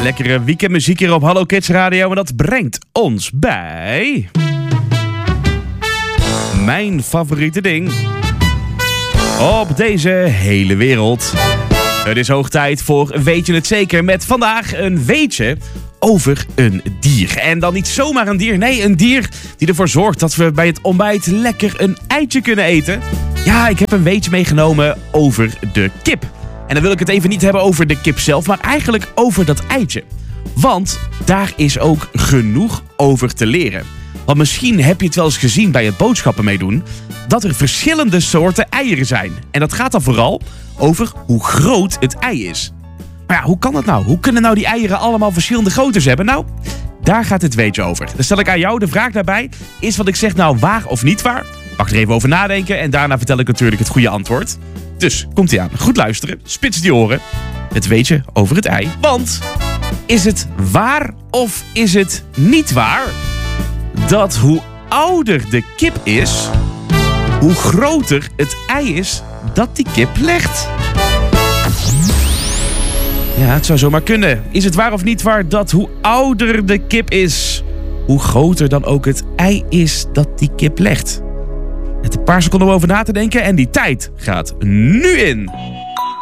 lekkere weekendmuziek hier op Hallo Kids Radio. En dat brengt ons bij... mijn favoriete ding. Op deze hele wereld. Het is hoog tijd voor Weet je het zeker? Met vandaag een weetje over een dier. En dan niet zomaar een dier. Nee, een dier die ervoor zorgt dat we bij het ontbijt lekker een eitje kunnen eten. Ja, ik heb een weetje meegenomen over de kip. En dan wil ik het even niet hebben over de kip zelf, maar eigenlijk over dat eitje. Want daar is ook genoeg over te leren. Want misschien heb je het wel eens gezien bij het boodschappen meedoen, dat er verschillende soorten eieren zijn. En dat gaat dan vooral over hoe groot het ei is. Maar ja, hoe kan dat nou? Hoe kunnen nou die eieren allemaal verschillende groottes hebben? Nou, daar gaat het weetje over. Dan stel ik aan jou de vraag daarbij. Is wat ik zeg nou waar of niet waar? Mag er even over nadenken en daarna vertel ik natuurlijk het goede antwoord. Dus, komt ie aan. Goed luisteren. Spits die oren. Het weetje over het ei. Want, is het waar of is het niet waar dat hoe ouder de kip is, hoe groter het ei is dat die kip legt? Ja, het zou zomaar kunnen. Is het waar of niet waar dat hoe ouder de kip is, hoe groter dan ook het ei is dat die kip legt? Met een paar seconden om over na te denken en die tijd gaat nu in.